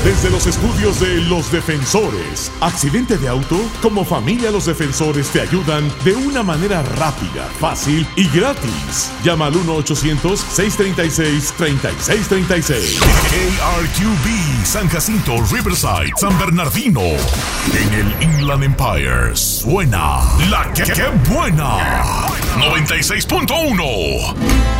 Desde los estudios de Los Defensores. ¿Accidente de auto? Como familia Los Defensores te ayudan de una manera rápida, fácil y gratis. Llama al 1-800-636-3636. KRQB, San Jacinto, Riverside, San Bernardino. En el Inland Empire suena la que buena. 96.1.